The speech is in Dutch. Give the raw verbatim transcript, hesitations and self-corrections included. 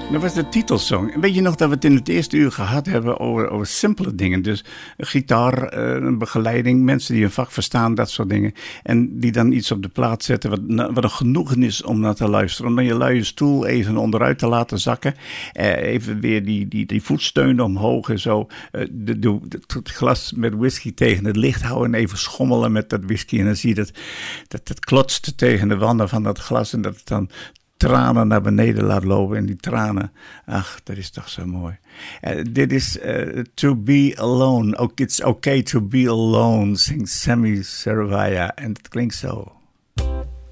Dat was de titelsong. Weet je nog dat we het in het eerste uur gehad hebben over, over simpele dingen. Dus een gitaar, een begeleiding, mensen die een vak verstaan, dat soort dingen. En die dan iets op de plaat zetten wat, wat een genoegen is om naar te luisteren. Om dan je luie stoel even onderuit te laten zakken. Eh, even weer die, die, die voetsteunen omhoog en zo. Eh, de, de, het glas met whisky tegen het licht houden en even schommelen met dat whisky. En dan zie je dat, dat het klotst tegen de wanden van dat glas en dat het dan tranen naar beneden laat lopen. En die tranen, ach, dat is toch zo mooi. Uh, dit is uh, To Be Alone. Ook It's Okay To Be Alone, zingt Sammy Servaya. En het klinkt zo.